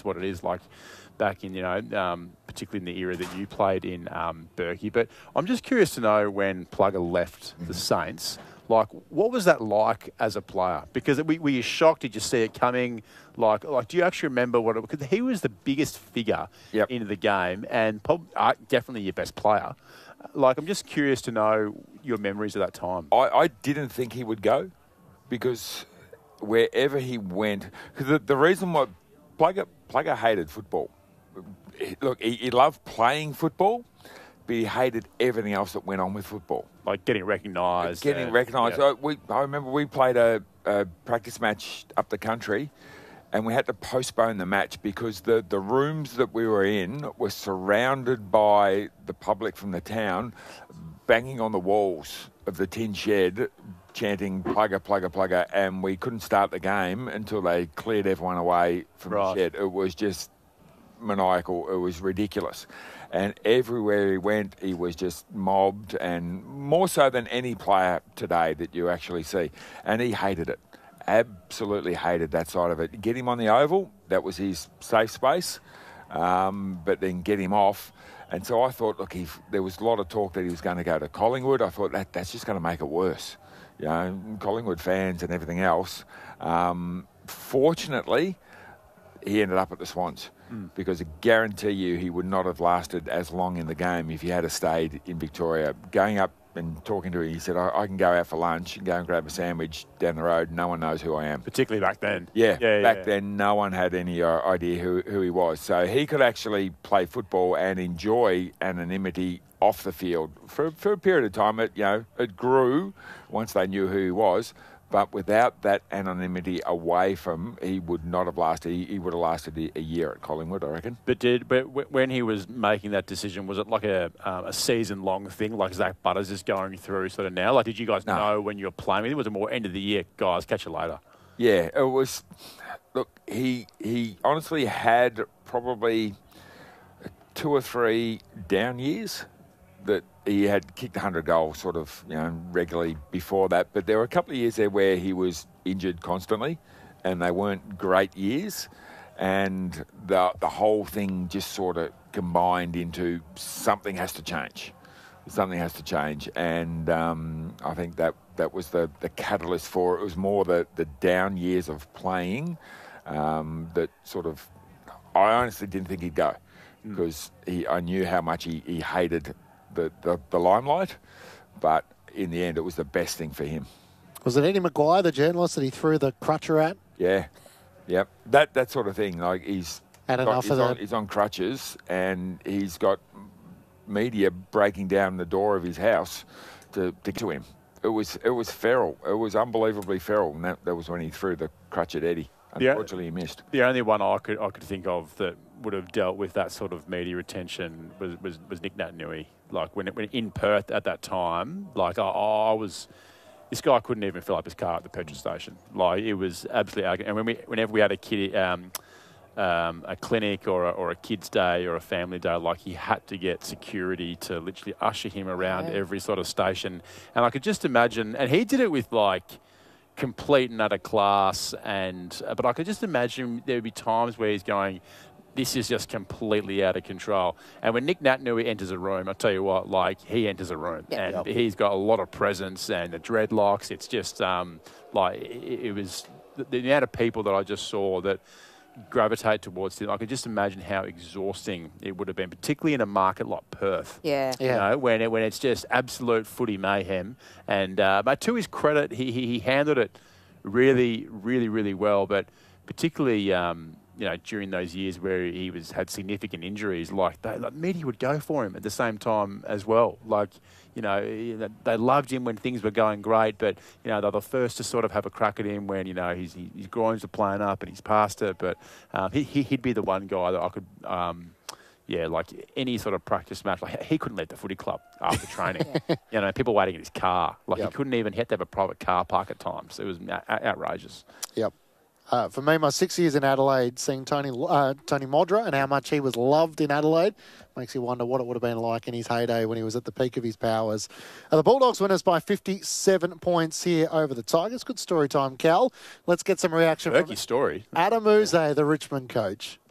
what it is like back in, particularly in the era that you played in, Berkey. But I'm just curious to know when Plugger left the Saints, like, what was that like as a player? Because were you shocked? Did you see it coming? Like, do you actually remember what it? Because he was the biggest figure into the game and definitely your best player. Like, I'm just curious to know your memories of that time. I didn't think he would go because wherever he went, because the reason why Plugger hated football. Look, he loved playing football, but he hated everything else that went on with football. Like getting recognised. Yeah. I remember we played a practice match up the country and we had to postpone the match because the rooms that we were in were surrounded by the public from the town banging on the walls of the tin shed, chanting Plugger, Plugger, Plugger, and we couldn't start the game until they cleared everyone away from the shed. It was just maniacal. It was ridiculous. And everywhere he went, he was just mobbed, and more so than any player today that you actually see. And he hated it. Absolutely hated that side of it. Get him on the oval, that was his safe space, but then get him off. And so I thought, look, there was a lot of talk that he was going to go to Collingwood. I thought that's just going to make it worse. Collingwood fans and everything else. Fortunately, he ended up at the Swans because I guarantee you he would not have lasted as long in the game if he had stayed in Victoria. Going up and talking to him, he said, I can go out for lunch and go and grab a sandwich down the road. No one knows who I am. Particularly back then. Back then, no one had any idea who he was. So he could actually play football and enjoy anonymity off the field for a period of time. It grew once they knew who he was. But without that anonymity away from, he would not have lasted. He would have lasted a year at Collingwood, I reckon. But when he was making that decision, was it like a season-long thing, like Zach Butters is going through sort of now? Like, did you guys know when you were playing with him? Was it more end of the year, guys, catch you later? Yeah, it was. Look, he honestly had probably 2 or 3 down years that he had kicked 100 goals sort of, regularly before that. But there were a couple of years there where he was injured constantly and they weren't great years. And the whole thing just sort of combined into something has to change. Something has to change. And I think that was the catalyst for it. It was more the down years of playing that sort of, I honestly didn't think he'd go because I knew how much he hated the limelight, but in the end, it was the best thing for him. Was it Eddie Maguire, the journalist, that he threw the crutcher at? Yeah, yep. That sort of thing. Like he's on crutches, and he's got media breaking down the door of his house to him. It was feral. It was unbelievably feral, and that was when he threw the crutch at Eddie. Unfortunately, he missed. The only one I could think of that would have dealt with that sort of media attention was Nick Naitanui. Like when in Perth at that time, like this guy couldn't even fill up his car at the petrol station. Like it was absolutely arrogant. And whenever we had a kid, a clinic or a kids' day or a family day, like he had to get security to literally usher him around every sort of station. And I could just imagine, and he did it with like complete and utter class. But I could just imagine there would be times where he's going, this is just completely out of control. And when Nick Naitanui enters a room, I'll tell you what, like he enters a room and he's got a lot of presence and the dreadlocks. It's just it was the amount of people that I just saw that gravitate towards him. I could just imagine how exhausting it would have been, particularly in a market like Perth. When it's just absolute footy mayhem. And but to his credit, he handled it really, really, really well. But particularly, during those years where he had significant injuries, media would go for him at the same time as well. They loved him when things were going great, but they're the first to sort of have a crack at him when his groins are playing up and he's past it. But he'd be the one guy that I could. Like any sort of practice match, like he couldn't leave the footy club after training. People waiting in his car. He couldn't even. He had to have a private car park at times. It was outrageous. Yep. For me, my 6 years in Adelaide, seeing Tony Modra and how much he was loved in Adelaide makes you wonder what it would have been like in his heyday when he was at the peak of his powers. The Bulldogs win us by 57 points here over the Tigers. Good story time, Cal. Let's get some reaction from story. Adam Uze, the Richmond coach.